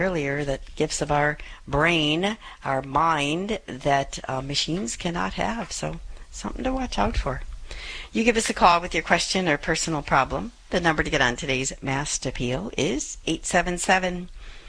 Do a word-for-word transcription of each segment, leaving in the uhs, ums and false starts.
earlier, that gifts of our brain, our mind, that uh, machines cannot have. So something to watch out for. You give us a call with your question or personal problem. The number to get on today's Mass Appeal is eight seven seven,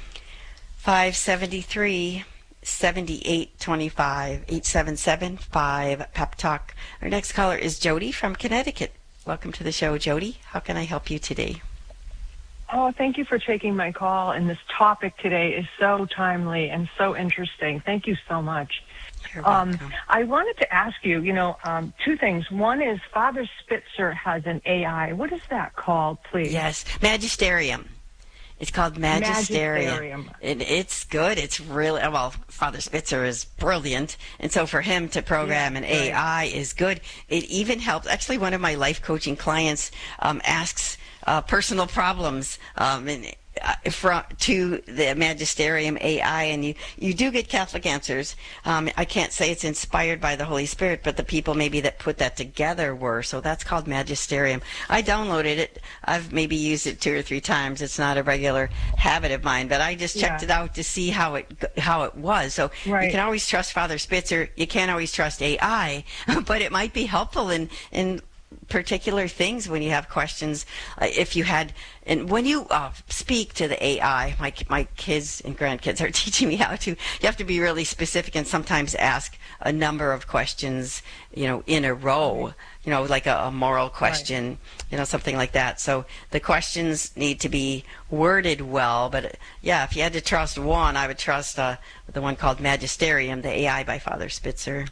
five seven three, seven eight two five, eight seven seven, five, pep talk. Our next caller is Jody from Connecticut. Welcome to the show, Jody. How can I help you today? Oh, thank you for taking my call. And this topic today is so timely and so interesting. Thank you so much. You're Um, welcome. I wanted to ask you, you know, um, two things. One is Father Spitzer has an A I. What is that called, please? Yes, Magisterium. It's called Magisterium. Magisterium. And it's good. It's really, well, Father Spitzer is brilliant. And so for him to program Yeah, an A I is good. It even helps. Actually, one of my life coaching clients um, asks uh, personal problems um, and, uh, from, to the Magisterium A I, and you, you do get Catholic answers. Um, I can't say it's inspired by the Holy Spirit, but the people maybe that put that together were. So that's called Magisterium. I downloaded it. I've maybe used it two or three times. It's not a regular habit of mine, but I just checked Yeah. it out to see how it how it was. So Right. you can always trust Father Spitzer. You can't always trust A I, but it might be helpful in in particular things when you have questions. Uh, if you had, and when you uh, speak to the A I, my my kids and grandkids are teaching me how to. You have to be really specific and sometimes ask a number of questions, you know, in a row. You know, like a, a moral question, you know, something like that. So the questions need to be worded well. But uh, yeah, if you had to trust one, I would trust uh, the one called Magisterium, the A I by Father Spitzer.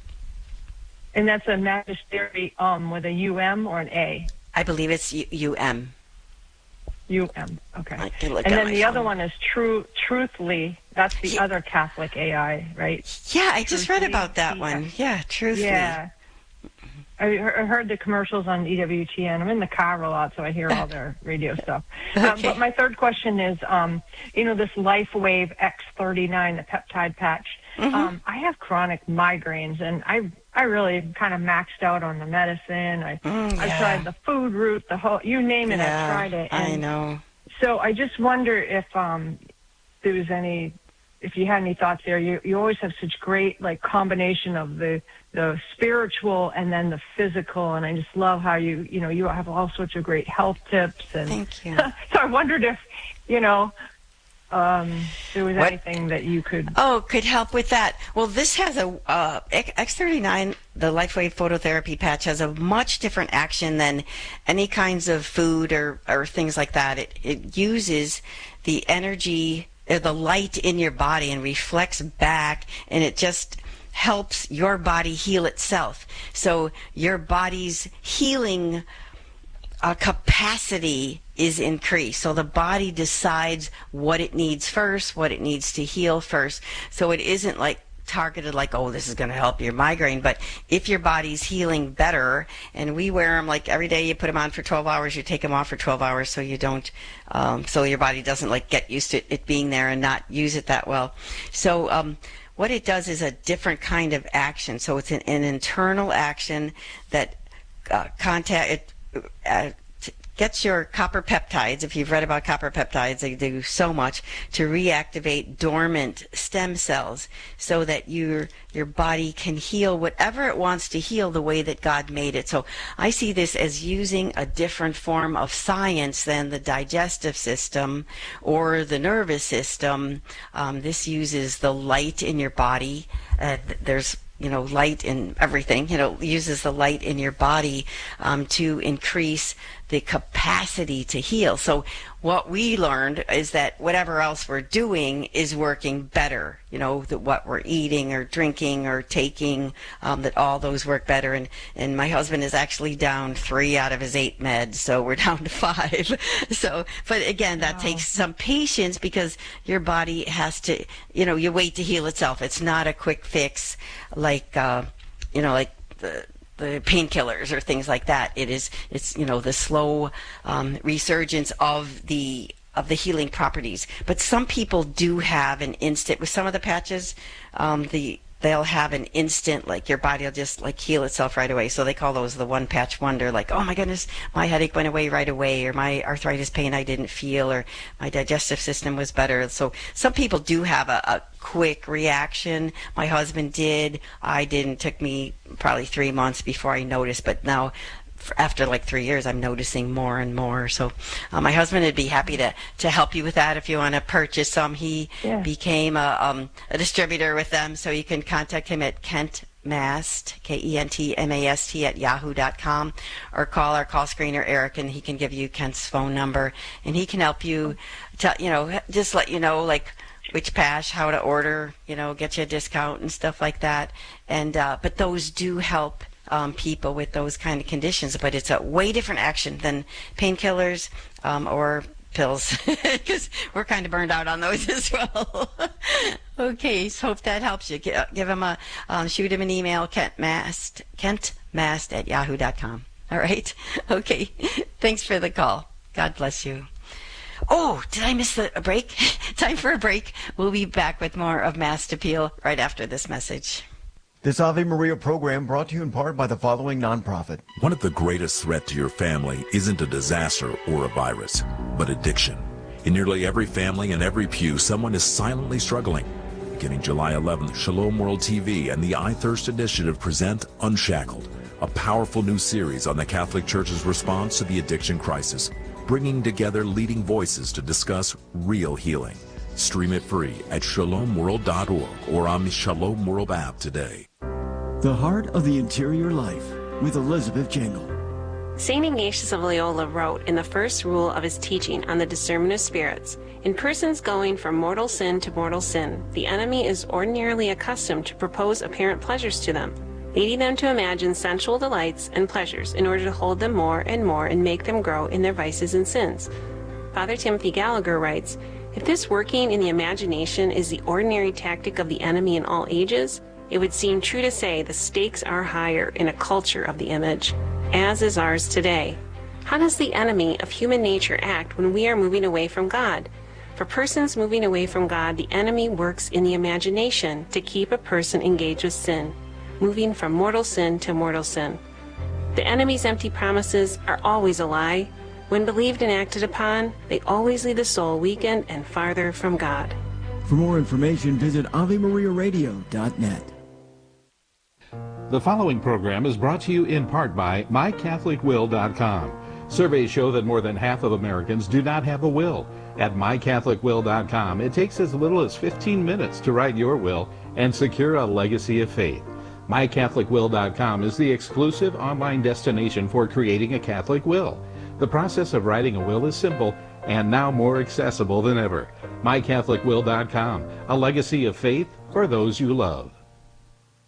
And that's a Magisterium um, with a U M or an A? I believe it's U- UM. U M, okay. I can look And at then my the other phone. one is True Truthly. That's the Yeah. other Catholic A I, right? Yeah, I just read Truthfully, about that yeah. one. Yeah, truthfully. Yeah. I he- I heard the commercials on E W T N. I'm in the car a lot, so I hear all their radio stuff. Um, Okay. but my third question is, um, you know, this LifeWave X thirty-nine, the peptide patch. Mhm. Um, I have chronic migraines, and I I really kind of maxed out on the medicine. I Mm, I yeah. tried the food route, the whole, you name it, Yeah, I tried it. I And know. so I just wonder if um, there was any, if you had any thoughts there. You you always have such great like combination of the the spiritual and then the physical, and I just love how you you know you have all sorts of great health tips. And Thank you. so I wondered if you know um, there was What- anything that you could. Oh, could help with that. Well, this has a uh, X thirty-nine, the LifeWave phototherapy patch, has a much different action than any kinds of food or, or things like that. It it uses the energy, uh, the light in your body, and reflects back, and it just helps your body heal itself. So your body's healing uh, capacity is increased. So the body decides what it needs first, what it needs to heal first. So it isn't like targeted like, oh, this is going to help your migraine. But if your body's healing better, and we wear them like every day, you put them on for twelve hours, you take them off for twelve hours so you don't, um, so your body doesn't like get used to it being there and not use it that well. So, um, what it does is a different kind of action. So it's an, an internal action that uh, contact it uh, t- gets your copper peptides. If you've read about copper peptides, they do so much to reactivate dormant stem cells so that your your body can heal whatever it wants to heal the way that God made it. So I see this as using a different form of science than the digestive system or the nervous system. Um, this uses the light in your body. Uh, th- there's you know, light in everything, you know, uses the light in your body um, to increase the capacity to heal. So what we learned is that whatever else we're doing is working better, you know, that what we're eating or drinking or taking, um, that all those work better. And, and my husband is actually down three out of his eight meds, so we're down to five. So, but again, that Wow. takes some patience because your body has to, you know, you wait to heal itself. It's not a quick fix like, uh, you know, like the, the painkillers or things like that. It is, it's, you know, the slow um, resurgence of the of the healing properties. But some people do have an instant with some of the patches. Um, the they'll have an instant, like your body will just like heal itself right away. So they call those the one patch wonder, like, oh my goodness, my headache went away right away, or my arthritis pain I didn't feel, or my digestive system was better. So some people do have a, a quick reaction. My husband did. I didn't. It took me probably three months before I noticed, but now after like three years, I'm noticing more and more. So uh, my husband would be happy to, to help you with that if you want to purchase some. He Yeah. became a, um, a distributor with them, so you can contact him at Kent Mast, K E N T M A S T at yahoo dot com, or call our call screener, Eric, and he can give you Kent's phone number, and he can help you, tell, you know, just let you know, like, which patch, how to order, you know, get you a discount and stuff like that. And uh, but those do help Um, people with those kind of conditions, but it's a way different action than painkillers um, or pills, because we're kind of burned out on those as well. Okay, so hope that helps you. Give, give him a, um, shoot him an email, Kent Mast, Kent Mast at yahoo dot com. All right? Okay, thanks for the call. God bless you. Oh, did I miss the, a break? Time for a break. We'll be back with more of Mast Appeal right after this message. This Ave Maria program brought to you in part by the following nonprofit. One of the greatest threats to your family isn't a disaster or a virus, but addiction. In nearly every family and every pew, someone is silently struggling. Beginning July eleventh, Shalom World T V and the I Thirst Initiative present Unshackled, a powerful new series on the Catholic Church's response to the addiction crisis, bringing together leading voices to discuss real healing. Stream it free at shalom world dot org or on the Shalom World app today. The Heart of the Interior Life with Elizabeth Jangle. Saint Ignatius of Loyola wrote in the first rule of his teaching on the discernment of spirits, in persons going from mortal sin to mortal sin, the enemy is ordinarily accustomed to propose apparent pleasures to them, leading them to imagine sensual delights and pleasures in order to hold them more and more and make them grow in their vices and sins. Father Timothy Gallagher writes, if this working in the imagination is the ordinary tactic of the enemy in all ages, it would seem true to say the stakes are higher in a culture of the image, as is ours today. How does the enemy of human nature act when we are moving away from God? For persons moving away from God, the enemy works in the imagination to keep a person engaged with sin, moving from mortal sin to mortal sin. The enemy's empty promises are always a lie. When believed and acted upon, they always lead the soul weakened and farther from God. For more information, visit ave maria radio dot net. The following program is brought to you in part by my catholic will dot com. Surveys show that more than half of Americans do not have a will. At my catholic will dot com, it takes as little as fifteen minutes to write your will and secure a legacy of faith. my catholic will dot com is the exclusive online destination for creating a Catholic will. The process of writing a will is simple and now more accessible than ever. my catholic will dot com, a legacy of faith for those you love.